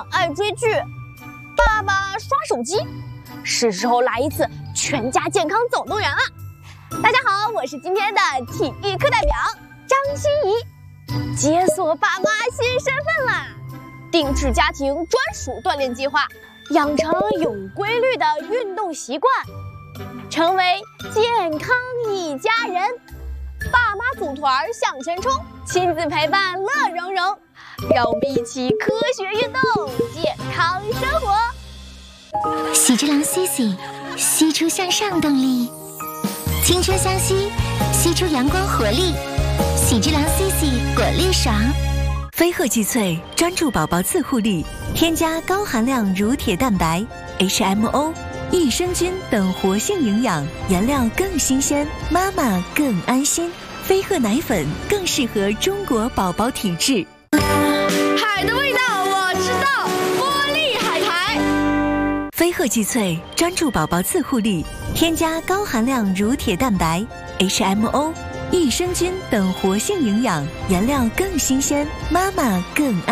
爱追剧，爸爸刷手机，是时候来一次全家健康总动员了。大家好，我是今天的体育课代表张欣怡，解锁爸妈新身份啦！定制家庭专属锻炼计划，养成有规律的运动习惯，成为健康一家人。爸妈组团向前冲，亲自陪伴乐融融，让我们一起科学运动，健康生活。 喜之郎 CC， 吸出向上动力，青春相吸，吸出阳光活力。喜之郎 CC 果粒爽。 飞鹤济萃专注宝宝自护力，添加高含量乳铁蛋白、HMO、益生菌等活性营养，原料更新鲜，妈妈更安心。飞鹤奶粉更适合中国宝宝体质。 海的味道我知道，玻璃海苔。 飞鹤济萃专注宝宝自护力，添加高含量乳铁蛋白、HMO、益生菌等活性营养，原料更新鲜，妈妈更安心。